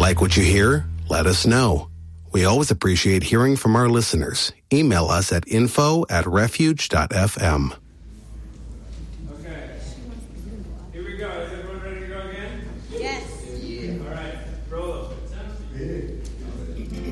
Like what you hear? Let us know. We always appreciate hearing from our listeners. Email us at info@refuge.fm.